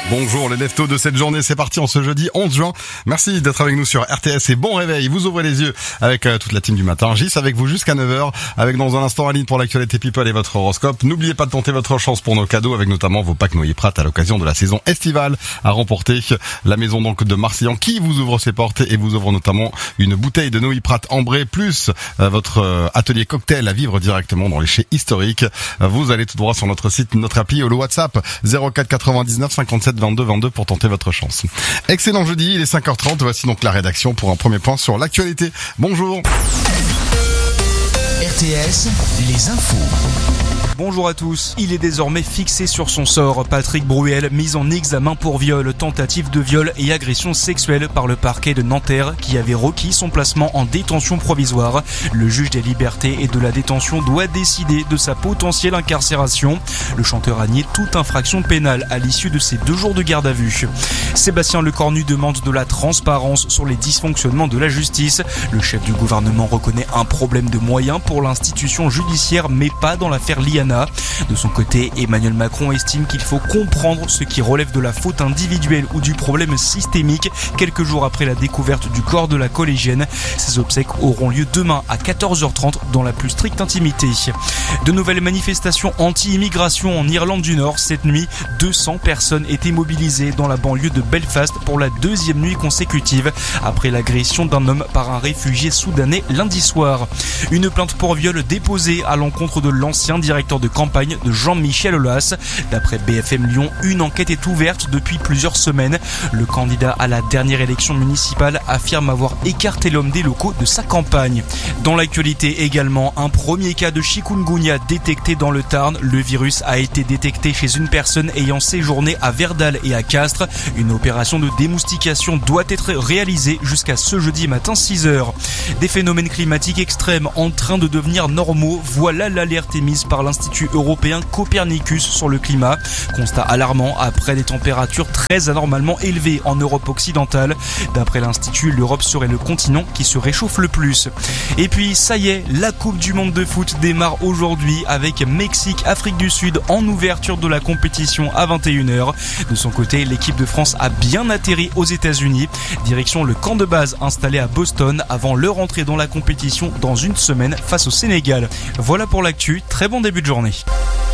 Bonjour les leftos de cette journée, c'est parti en ce jeudi 11 juin. Merci d'être avec nous sur RTS et bon réveil. Vous ouvrez les yeux avec toute la team du matin. Gis avec vous jusqu'à 9h avec dans un instant Aline pour l'actualité people et votre horoscope. N'oubliez pas de tenter votre chance pour nos cadeaux avec notamment vos packs Noyer Prat à l'occasion de la saison estivale à remporter. La maison donc de Marseillan qui vous ouvre ses portes et vous ouvre notamment une bouteille de Noyer Prat ambrée plus votre atelier cocktail à vivre directement dans les chais historiques. Vous allez tout droit sur notre site, notre appli ou le WhatsApp 04 99 57 22 22 pour tenter votre chance. Excellent jeudi, il est 5h30. Voici donc la rédaction pour un premier point sur l'actualité. Bonjour. RTS, les infos. Bonjour à tous. Il est désormais fixé sur son sort. Patrick Bruel, mis en examen pour viol, tentative de viol et agression sexuelle par le parquet de Nanterre qui avait requis son placement en détention provisoire. Le juge des libertés et de la détention doit décider de sa potentielle incarcération. Le chanteur a nié toute infraction pénale à l'issue de ses 2 jours de garde à vue. Sébastien Lecornu demande de la transparence sur les dysfonctionnements de la justice. Le chef du gouvernement reconnaît un problème de moyens pour l'institution judiciaire mais pas dans l'affaire Liana. De son côté, Emmanuel Macron estime qu'il faut comprendre ce qui relève de la faute individuelle ou du problème systémique quelques jours après la découverte du corps de la collégienne. Ces obsèques auront lieu demain à 14h30 dans la plus stricte intimité. De nouvelles manifestations anti-immigration en Irlande du Nord. Cette nuit, 200 personnes étaient mobilisées dans la banlieue de Belfast pour la 2e nuit consécutive après l'agression d'un homme par un réfugié soudanais lundi soir. Une plainte pour viol déposée à l'encontre de l'ancien directeur de campagne de Jean-Michel Aulas. D'après BFM Lyon, une enquête est ouverte depuis plusieurs semaines. Le candidat à la dernière élection municipale affirme avoir écarté l'homme des locaux de sa campagne. Dans l'actualité également, un premier cas de chikungunya détecté dans le Tarn. Le virus a été détecté chez une personne ayant séjourné à Verdal et à Castres. Une opération de démoustication doit être réalisée jusqu'à ce jeudi matin 6h. Des phénomènes climatiques extrêmes en train de devenir normaux. Voilà l'alerte émise par l'Institut européen Copernicus sur le climat. Constat alarmant après des températures très anormalement élevées en Europe occidentale. D'après l'Institut, l'Europe serait le continent qui se réchauffe le plus. Et puis, ça y est, la Coupe du Monde de foot démarre aujourd'hui avec Mexique-Afrique du Sud en ouverture de la compétition à 21h. De son côté, l'équipe de France a bien atterri aux États-Unis. Direction le camp de base installé à Boston avant leur entrée dans la compétition dans une semaine face au Sénégal. Voilà pour l'actu. Très bon début de journée.